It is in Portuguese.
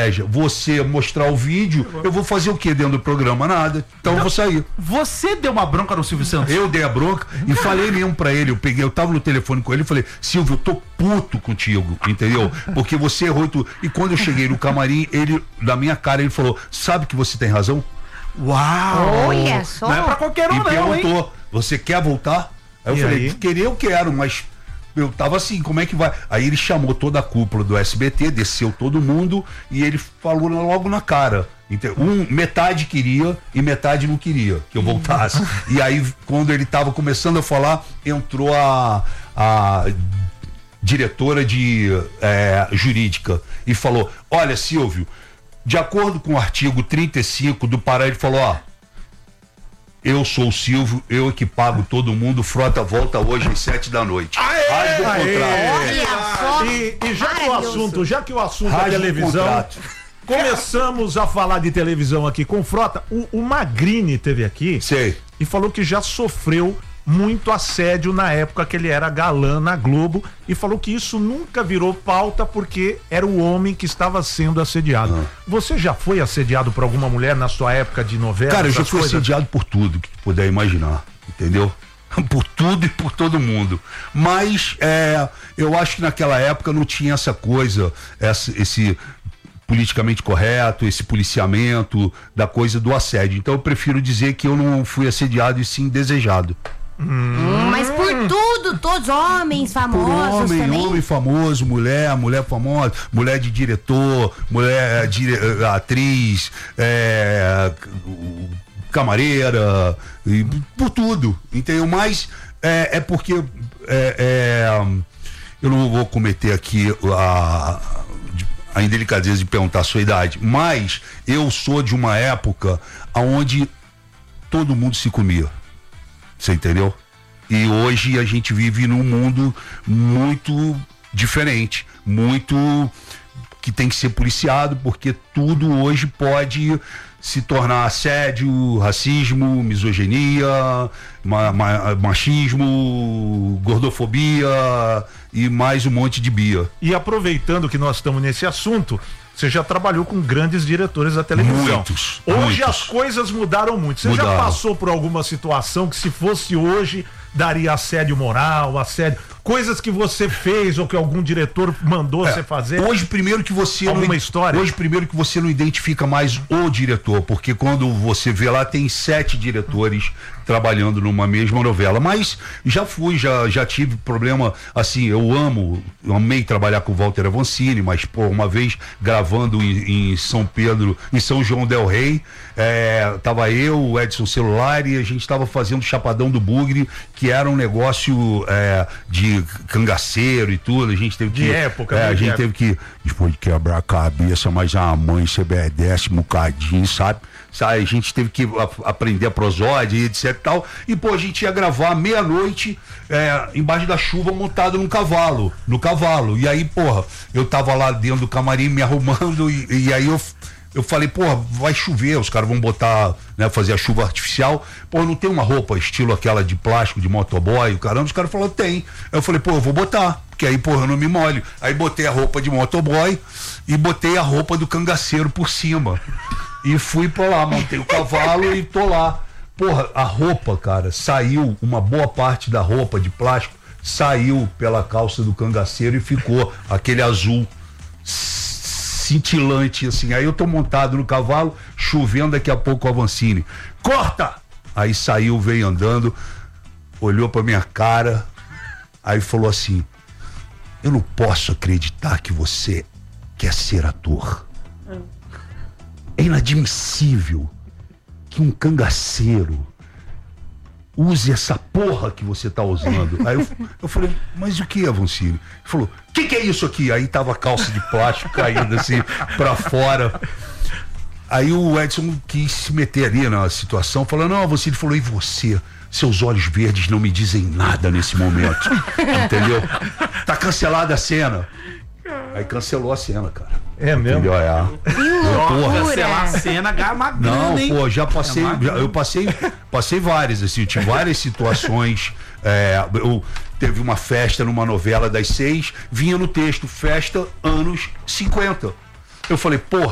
estratégia. Você mostrar o vídeo, eu vou fazer o que dentro do programa? Nada. Então eu vou sair. Você deu uma bronca no Silvio Santos? Eu dei a bronca e falei mesmo pra ele. Eu tava no telefone com ele e falei: Silvio, eu tô puto contigo, entendeu? Porque você errou tudo. E quando eu cheguei no camarim, ele, na minha cara, ele falou: sabe que você tem razão? Uau! Olha só. Não é pra qualquer um, E não, perguntou: hein? você quer voltar? Aí eu falei: querer eu quero, mas eu tava assim, como é que vai? Aí ele chamou toda a cúpula do SBT, desceu todo mundo e ele falou logo na cara. Metade queria e metade não queria que eu voltasse. E aí, quando ele tava começando a falar, entrou a diretora de jurídica e falou: olha, Silvio, de acordo com o artigo 35 do Pará, ele falou: ó, eu sou o Silvio, eu que pago todo mundo, Frota volta hoje às 7 da noite. Rasga o contrato. E já que o assunto é televisão, começamos a falar de televisão aqui com Frota. O Magrini teve aqui. Sei. E falou que já sofreu muito assédio na época que ele era galã na Globo, e falou que isso nunca virou pauta porque era o homem que estava sendo assediado. Você já foi assediado por alguma mulher na sua época de novela? Cara, eu já fui assediado por tudo que puder imaginar, entendeu? Por tudo e por todo mundo. Mas eu acho que naquela época não tinha essa coisa, esse politicamente correto, esse policiamento da coisa do assédio. Então eu prefiro dizer que eu não fui assediado e sim desejado. Mas por tudo, todos homens famosos também. Homem famoso, mulher famosa, mulher de diretor, mulher atriz, camareira, por tudo, entendeu? Mas é porque eu não vou cometer aqui a indelicadeza de perguntar a sua idade, mas eu sou de uma época onde todo mundo se comia. Você entendeu? E hoje a gente vive num mundo muito diferente, muito que tem que ser policiado, porque tudo hoje pode se tornar assédio, racismo, misoginia, machismo, gordofobia e mais um monte de bia. E aproveitando que nós estamos nesse assunto, você já trabalhou com grandes diretores da televisão. Hoje as coisas mudaram muito. Você já passou por alguma situação que, se fosse hoje, daria assédio moral, assédio, coisas que você fez ou que algum diretor mandou você fazer? Hoje, primeiro que você história? Hoje, primeiro que você não identifica mais o diretor, porque quando você vê lá, tem 7 diretores trabalhando numa mesma novela. Mas já tive problema, assim, eu amei trabalhar com o Walter Avancini, mas, uma vez gravando em São Pedro, em São João del Rei, tava eu, o Edson Celular, e a gente tava fazendo Chapadão do Bugre, que era um negócio de cangaceiro e tudo. A gente teve que. De época, a gente teve que, depois de quebrar a cabeça, mas a mãe se obedece um bocadinho, sabe? A gente teve que aprender a prosódia e etc e tal. E, a gente ia gravar meia-noite embaixo da chuva, montado no cavalo. E aí, eu tava lá dentro do camarim me arrumando e aí eu falei, vai chover, os caras vão botar, né, fazer a chuva artificial. Não tem uma roupa estilo aquela de plástico, de motoboy, caramba. Os caras falaram, tem. Aí eu falei, eu vou botar, porque aí, eu não me molho. Aí botei a roupa de motoboy e botei a roupa do cangaceiro por cima. E fui pra lá, montei o cavalo e tô lá. A roupa, cara, saiu, uma boa parte da roupa de plástico saiu pela calça do cangaceiro e ficou aquele azul cintilante, assim. Aí eu tô montado no cavalo, chovendo, daqui a pouco o Avancini: corta! Aí saiu, veio andando, olhou pra minha cara, aí falou assim: eu não posso acreditar que você quer ser ator. É inadmissível que um cangaceiro use essa porra que você tá usando. Aí eu falei, mas o que, Avancini? Ele falou, que é isso aqui? Aí tava a calça de plástico caindo assim pra fora. Aí o Edson quis se meter ali na situação, falando, não, Avancini falou, e você? Seus olhos verdes não me dizem nada nesse momento. Entendeu? Tá cancelada a cena. Aí cancelou a cena, cara. É mesmo? Entendeu? Cancelar a cena, uma grana, não, hein? já passei, eu passei várias, assim, eu tive várias situações. Eu teve uma festa numa novela das 6, vinha no texto, festa anos 50. Eu falei,